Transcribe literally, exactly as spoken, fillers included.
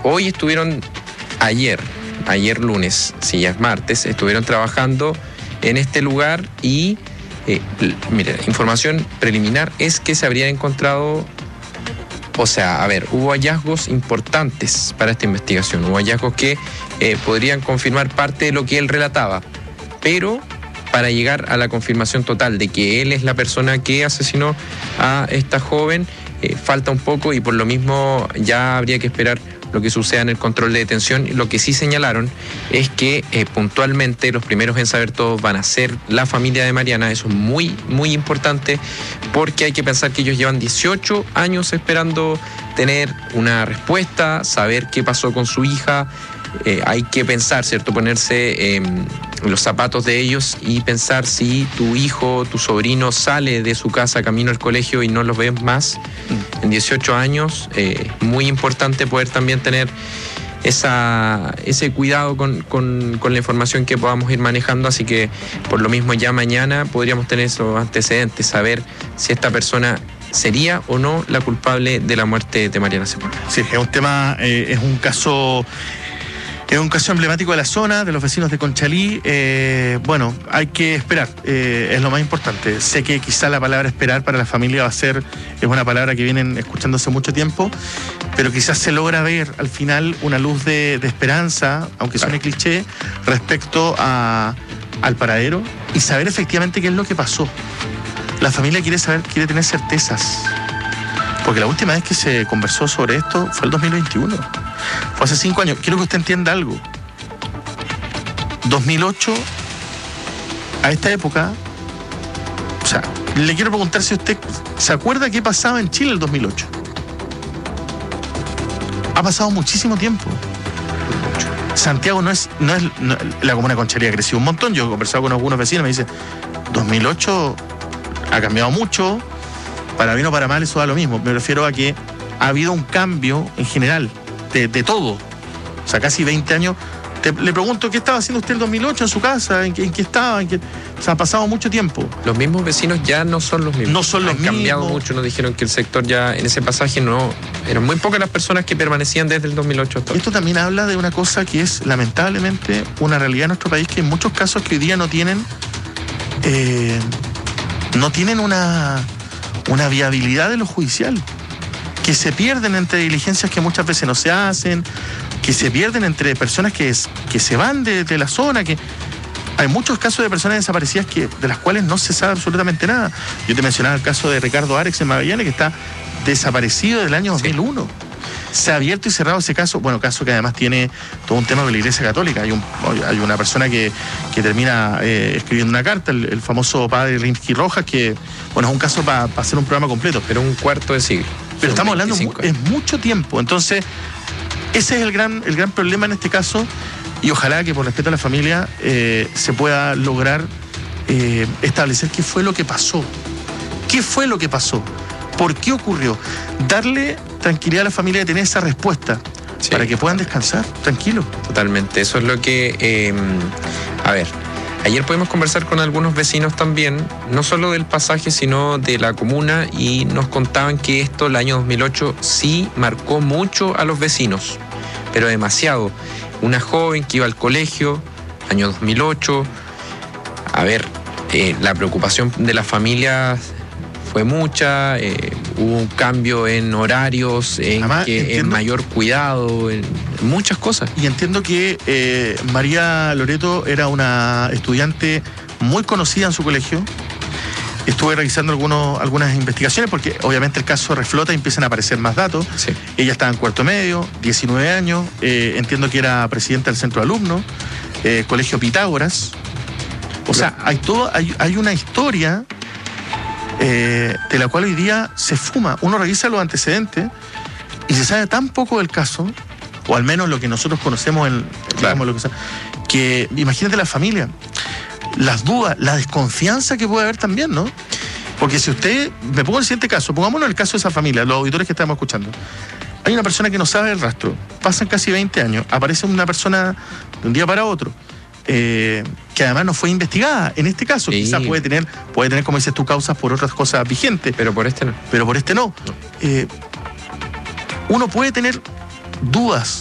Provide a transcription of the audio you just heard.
hoy estuvieron, ayer, ayer lunes, si ya es martes, estuvieron trabajando en este lugar y, eh, mire, información preliminar es que se habrían encontrado, o sea, a ver, hubo hallazgos importantes para esta investigación, hubo hallazgos que eh, podrían confirmar parte de lo que él relataba, pero para llegar a la confirmación total de que él es la persona que asesinó a esta joven, eh, falta un poco y por lo mismo ya habría que esperar lo que suceda en el control de detención. Lo que sí señalaron es que eh, puntualmente los primeros en saber todo van a ser la familia de Mariana. Eso es muy, muy importante porque hay que pensar que ellos llevan dieciocho años esperando tener una respuesta, saber qué pasó con su hija. Eh, hay que pensar, ¿cierto? Ponerse eh, en los zapatos de ellos y pensar si tu hijo, tu sobrino sale de su casa camino al colegio y no los ves más en dieciocho años. Eh, muy importante poder también tener esa, ese cuidado con, con, con la información que podamos ir manejando, así que por lo mismo ya mañana podríamos tener esos antecedentes, saber si esta persona sería o no la culpable de la muerte de Mariana Sepúlveda. Sí, es un tema, eh, es un caso... Es un caso emblemático de la zona, de los vecinos de Conchalí. Eh, bueno, hay que esperar, eh, es lo más importante. Sé que quizá la palabra esperar para la familia va a ser, es una palabra que vienen escuchando hace mucho tiempo, pero quizás se logra ver al final una luz de, de esperanza, aunque suene claro. cliché, respecto a, al paradero y saber efectivamente qué es lo que pasó. La familia quiere saber, quiere tener certezas. Porque la última vez que se conversó sobre esto fue el dos mil veintiuno. Fue hace cinco años. Quiero que usted entienda algo. dos mil ocho, a esta época, o sea, le quiero preguntar si usted se acuerda qué pasaba en Chile el dos mil ocho. Ha pasado muchísimo tiempo. Santiago no es, no es, no, la comuna de Conchalí ha crecido un montón. Yo he conversado con algunos vecinos y me dicen, dos mil ocho ha cambiado mucho. Para bien o para mal eso da lo mismo. Me refiero a que ha habido un cambio en general de, de todo. O sea, casi veinte años. Te, le pregunto, ¿qué estaba haciendo usted el dos mil ocho en su casa? ¿En qué, en qué estaba? ¿En qué? O sea, ha pasado mucho tiempo. Los mismos vecinos ya no son los mismos. No son los Han mismos. cambiado mucho. Nos dijeron que el sector ya en ese pasaje no... Eran muy pocas las personas que permanecían desde el dos mil ocho hasta hoy. Esto también habla de una cosa que es lamentablemente una realidad en nuestro país, que en muchos casos que hoy día no tienen... Eh, no tienen una... una viabilidad de lo judicial, que se pierden entre diligencias que muchas veces no se hacen, que se pierden entre personas que, es, que se van de, de la zona, que hay muchos casos de personas desaparecidas que, de las cuales no se sabe absolutamente nada. Yo te mencionaba el caso de Ricardo Arex en Magallanes, que está desaparecido desde el año dos mil uno. Sí. Se ha abierto y cerrado ese caso, bueno, caso que además tiene todo un tema con la Iglesia Católica. Hay, un, hay una persona que, que termina eh, escribiendo una carta, el, el famoso padre Rimsky Rojas, que, bueno, es un caso para pa hacer un programa completo. Pero un cuarto de siglo. Pero estamos hablando, es mucho tiempo. Entonces, ese es el gran, el gran problema en este caso, y ojalá que por respeto a la familia eh, se pueda lograr eh, establecer qué fue lo que pasó. ¿Qué fue lo que pasó? ¿Por qué ocurrió? Darle tranquilidad a la familia de tener esa respuesta, sí, para que puedan descansar, tranquilo. Totalmente, eso es lo que... Eh, a ver, ayer pudimos conversar con algunos vecinos también, no solo del pasaje, sino de la comuna, y nos contaban que esto, el año dos mil ocho, sí marcó mucho a los vecinos, pero demasiado. Una joven que iba al colegio, año dos mil ocho, a ver, eh, la preocupación de las familias fue mucha, eh, hubo un cambio en horarios, en, Además, que, entiendo, en mayor cuidado, en, en muchas cosas. Y entiendo que eh, María Loreto era una estudiante muy conocida en su colegio. Estuve revisando algunos, algunas investigaciones porque obviamente el caso reflota y empiezan a aparecer más datos. Sí. Ella estaba en cuarto medio, diecinueve años, eh, entiendo que era presidenta del centro de alumnos, eh, Colegio Pitágoras. O sea, hay, todo, hay, hay una historia... Eh, de la cual hoy día se fuma. Uno revisa los antecedentes y se sabe tan poco del caso, o al menos lo que nosotros conocemos, en, claro, digamos, lo que, sea, que imagínate la familia, las dudas, la desconfianza que puede haber también, ¿no? Porque si usted, me pongo el siguiente caso, pongámonos el caso de esa familia, los auditores que estamos escuchando. Hay una persona que no sabe el rastro, pasan casi veinte años, aparece una persona de un día para otro, Eh, que además no fue investigada. En este caso, sí, quizás puede tener, puede tener, como dices tú, causas por otras cosas vigentes. Pero por este no. Pero por este no. no. Eh, uno puede tener dudas